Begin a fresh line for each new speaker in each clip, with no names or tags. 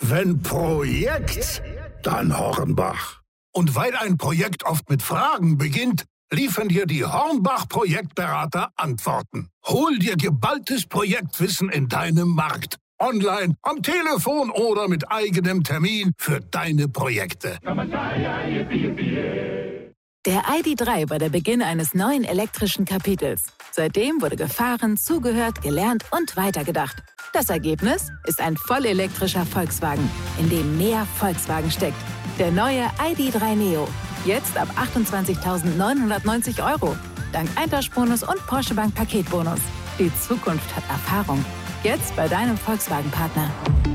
Wenn Projekt, dann Hornbach. Und weil ein Projekt oft mit Fragen beginnt, liefern dir die Hornbach-Projektberater Antworten. Hol dir geballtes Projektwissen in deinem Markt. Online, am Telefon oder mit eigenem Termin für deine Projekte.
Der ID.3 war der Beginn eines neuen elektrischen Kapitels. Seitdem wurde gefahren, zugehört, gelernt und weitergedacht. Das Ergebnis ist ein vollelektrischer Volkswagen, in dem mehr Volkswagen steckt. Der neue ID.3 Neo. Jetzt ab 28.990 €. Dank Eintauschbonus und Porsche Bank Paketbonus. Die Zukunft hat Erfahrung. Jetzt bei deinem Volkswagen-Partner.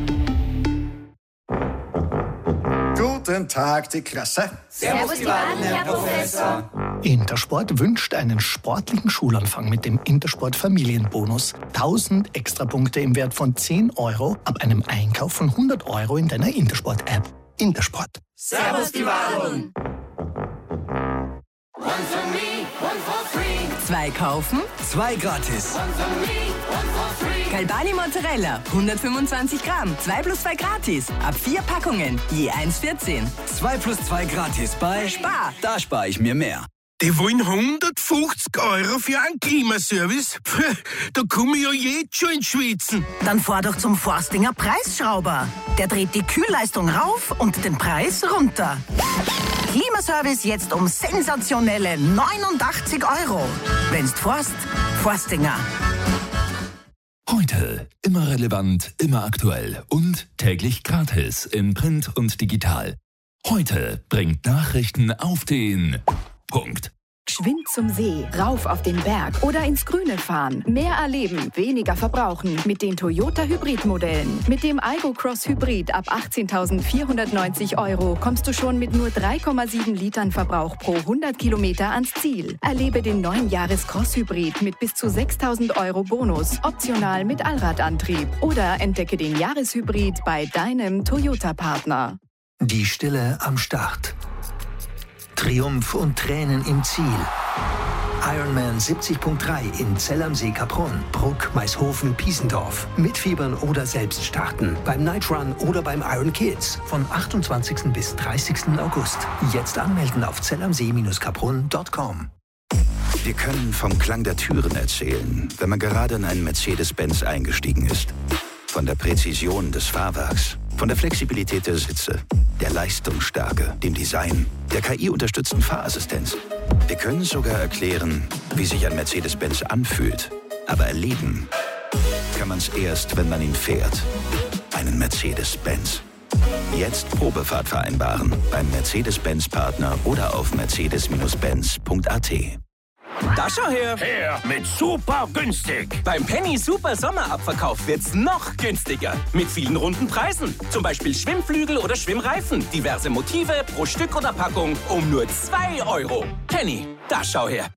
Guten Tag, die Klasse.
Servus, die Wahlen, Herr Professor.
Intersport wünscht einen sportlichen Schulanfang mit dem Intersport Familienbonus. 1000 Extrapunkte im Wert von 10 € ab einem Einkauf von 100 € in deiner Intersport-App. Intersport.
Servus, die Wahlen. One for me, one for free.
2 kaufen,
2 gratis.
One for me, one for free.
Galbani Mozzarella, 125 Gramm, 2 plus 2 gratis. Ab 4 Packungen, je 1,14.
2 plus 2 gratis bei
Spar.
Da spare ich mir mehr.
Die wollen 150 € für einen Klimaservice? Da komme ich ja jetzt schon ins Schwitzen.
Dann fahr doch zum Forstinger Preisschrauber. Der dreht die Kühlleistung rauf und den Preis runter. Klimaservice jetzt um sensationelle 89 €. Wenn's forst, Forstinger.
Heute immer relevant, immer aktuell und täglich gratis in Print und digital. Heute bringt Nachrichten auf den Punkt.
Geschwind zum See, rauf auf den Berg oder ins Grüne fahren. Mehr erleben, weniger verbrauchen mit den Toyota Hybrid-Modellen. Mit dem Aygo Cross Hybrid ab 18.490 € kommst du schon mit nur 3,7 Litern Verbrauch pro 100 Kilometer ans Ziel. Erlebe den neuen Jahres-Cross Hybrid mit bis zu 6.000 € Bonus, optional mit Allradantrieb. Oder entdecke den Jahreshybrid bei deinem Toyota-Partner.
Die Stille am Start. Triumph und Tränen im Ziel. Ironman 70.3 in Zell am See, Kaprun, Bruck, Maishofen, Piesendorf. Mitfiebern oder selbst starten. Beim Night Run oder beim Iron Kids. Von 28. bis 30. August. Jetzt anmelden auf zellamsee-kaprun.com.
Wir können vom Klang der Türen erzählen, wenn man gerade in einen Mercedes-Benz eingestiegen ist. Von der Präzision des Fahrwerks, von der Flexibilität der Sitze, der Leistungsstärke, dem Design, der KI-unterstützten Fahrassistenz. Wir können sogar erklären, wie sich ein Mercedes-Benz anfühlt. Aber erleben kann man es erst, wenn man ihn fährt. Einen Mercedes-Benz. Jetzt Probefahrt vereinbaren beim Mercedes-Benz-Partner oder auf mercedes-benz.at.
Da schau her!
Her mit super günstig!
Beim Penny Super Sommerabverkauf wird's noch günstiger. Mit vielen runden Preisen. Zum Beispiel Schwimmflügel oder Schwimmreifen. Diverse Motive pro Stück oder Packung um nur 2 €. Penny, da schau her!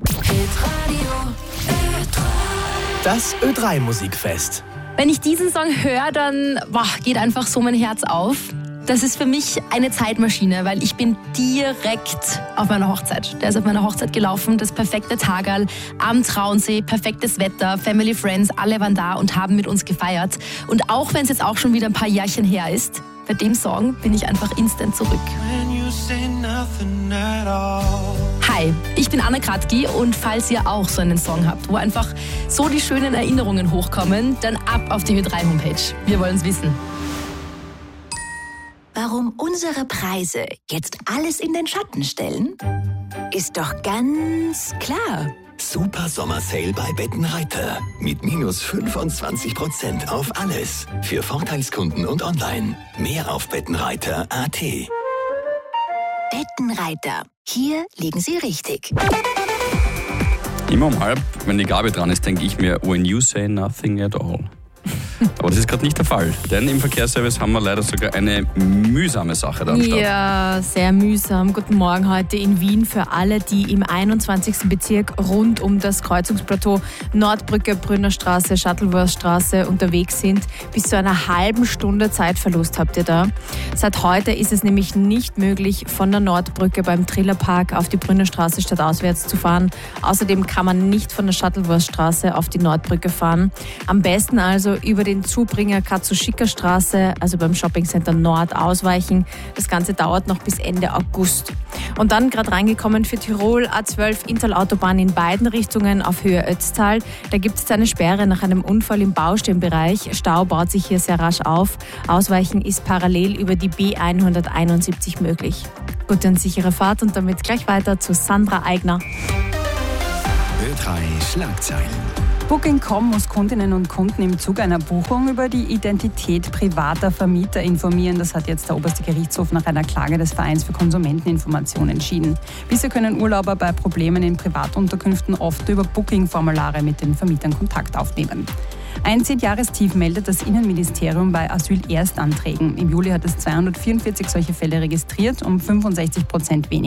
Das Ö3 Musikfest.
Wenn ich diesen Song höre, dann geht einfach so mein Herz auf. Das ist für mich eine Zeitmaschine, weil ich bin direkt auf meiner Hochzeit. Der ist auf meiner Hochzeit gelaufen, das perfekte Tagerl am Traunsee, perfektes Wetter, Family, Friends, alle waren da und haben mit uns gefeiert. Und auch wenn es jetzt auch schon wieder ein paar Jährchen her ist, bei dem Song bin ich einfach instant zurück. Hi, ich bin Anna Kratky und falls ihr auch so einen Song habt, wo einfach so die schönen Erinnerungen hochkommen, dann ab auf die Ö3-Homepage. Wir wollen es wissen.
Warum unsere Preise jetzt alles in den Schatten stellen? Ist doch ganz klar.
Super Sommersale bei Bettenreiter. Mit minus 25% auf alles. Für Vorteilskunden und online. Mehr auf bettenreiter.at.
Bettenreiter. Hier liegen Sie richtig.
Immer um halb, wenn die Gabe dran ist, denke ich mir, when you say nothing at all. Aber das ist gerade nicht der Fall, denn im Verkehrsservice haben wir leider sogar eine mühsame Sache da am Start.
Ja, sehr mühsam. Guten Morgen heute in Wien für alle, die im 21. Bezirk rund um das Kreuzungsplateau Nordbrücke, Brünnerstraße, Shuttleworthstraße unterwegs sind. Bis zu einer halben Stunde Zeitverlust habt ihr da. Seit heute ist es nämlich nicht möglich, von der Nordbrücke beim Trillerpark auf die Brünnerstraße stadtauswärts zu fahren. Außerdem kann man nicht von der Shuttleworthstraße auf die Nordbrücke fahren. Am besten also über den Zubringer Katzuschika-Straße, also beim Shoppingcenter Nord, ausweichen. Das Ganze dauert noch bis Ende August. Und dann gerade reingekommen für Tirol, A12 Inntal-Autobahn in beiden Richtungen auf Höhe Ötztal. Da gibt es eine Sperre nach einem Unfall im Baustellenbereich. Stau baut sich hier sehr rasch auf. Ausweichen ist parallel über die B171 möglich. Gute und sichere Fahrt und damit gleich weiter zu Sandra Eigner.
Ö3 Schlagzeilen.
Booking.com muss Kundinnen und Kunden im Zuge einer Buchung über die Identität privater Vermieter informieren. Das hat jetzt der oberste Gerichtshof nach einer Klage des Vereins für Konsumenteninformation entschieden. Bisher können Urlauber bei Problemen in Privatunterkünften oft über Booking-Formulare mit den Vermietern Kontakt aufnehmen. Ein 10-Jahrestief meldet das Innenministerium bei Asylerstanträgen. Im Juli hat es 244 solche Fälle registriert, um 65% weniger.